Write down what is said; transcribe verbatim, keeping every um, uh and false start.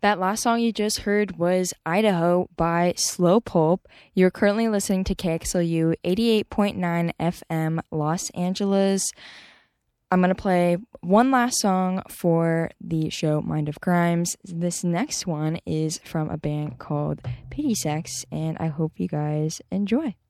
That last song you just heard was Idaho by Slow Pulp. You're currently listening to K X L U eighty-eight point nine F M Los Angeles. I'm going to play one last song for the show Mind of Crimes. This next one is from a band called Pity Sex, and I hope you guys enjoy.